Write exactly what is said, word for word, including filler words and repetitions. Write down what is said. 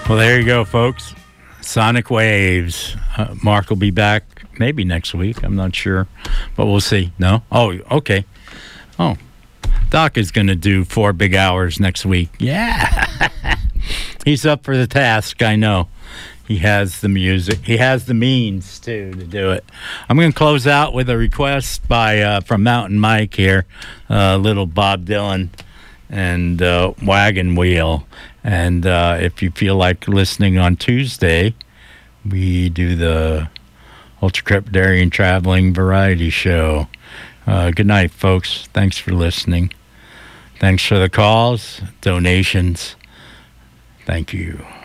Well, there you go, folks. Sonic Waves. Uh, Mark will be back maybe next week. I'm not sure, but we'll see. No? Oh, okay. Oh, Doc is going to do four big hours next week. Yeah. He's up for the task, I know. He has the music. He has the means, too, to do it. I'm going to close out with a request by uh, from Mountain Mike here, uh, little Bob Dylan and uh, Wagon Wheel. And uh, if you feel like listening on Tuesday, we do the Ultracrepidarian Traveling Variety Show. Uh, good night, folks. Thanks for listening. Thanks for the calls, donations. Thank you.